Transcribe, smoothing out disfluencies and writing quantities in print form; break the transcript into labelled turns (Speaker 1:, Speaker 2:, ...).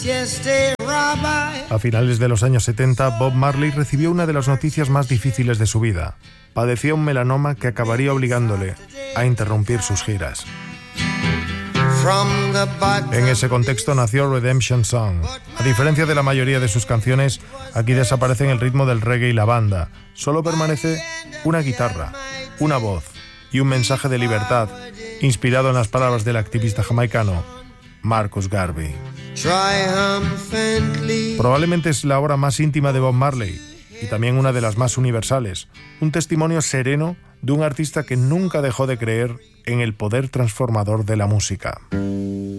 Speaker 1: A finales de los años 70, Bob Marley recibió una de las noticias más difíciles de su vida. Padecía un melanoma que acabaría obligándole a interrumpir sus giras. En ese contexto nació Redemption Song. A diferencia de la mayoría de sus canciones, aquí desaparecen el ritmo del reggae y la banda. Solo permanece una guitarra, una voz y un mensaje de libertad, inspirado en las palabras del activista jamaicano Marcus Garvey. Probablemente es la obra más íntima de Bob Marley y también una de las más universales, un testimonio sereno de un artista que nunca dejó de creer en el poder transformador de la música.